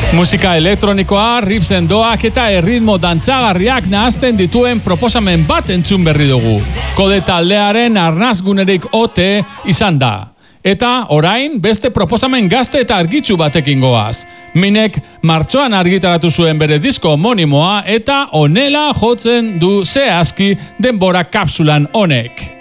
Musika elektronikoa, riffs endoak eta erritmo dantzagarriak nahazten dituen proposamen bat entzun berri dugu. Kode taldearen arnazgunerik ote izan da. Eta orain beste proposamen gazte eta argitsu batekin goaz. Minek martxoan argitaratu zuen bere disko homonimoa eta honela jotzen du zehazki denbora kapsulan honek.